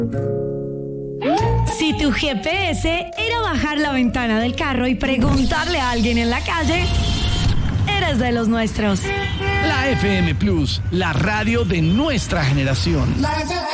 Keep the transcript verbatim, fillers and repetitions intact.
Si tu G P S era bajar la ventana del carro y preguntarle a alguien en la calle, eres de los nuestros. La F M Plus, la radio de nuestra generación.